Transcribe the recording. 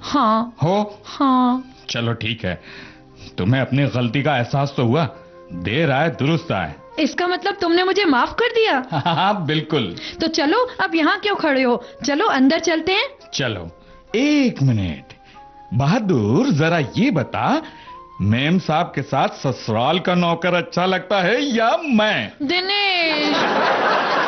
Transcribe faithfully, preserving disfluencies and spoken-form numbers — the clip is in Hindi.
हाँ। हो? हाँ। चलो ठीक है, तुम्हें अपनी गलती का एहसास तो हुआ। देर आए दुरुस्त आए। इसका मतलब तुमने मुझे माफ कर दिया? हाँ बिल्कुल। तो चलो, अब यहाँ क्यों खड़े हो, चलो अंदर चलते हैं। चलो। एक मिनट बहादुर, जरा ये बता, मेम साहब के साथ ससुराल का नौकर अच्छा लगता है या मैं? दिनेश।